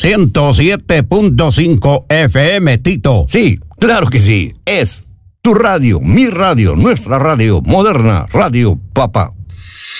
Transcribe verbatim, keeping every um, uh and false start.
ciento siete punto cinco F M, Tito. Sí, claro que sí. Es tu radio, mi radio, nuestra radio, Moderna Radio Papá.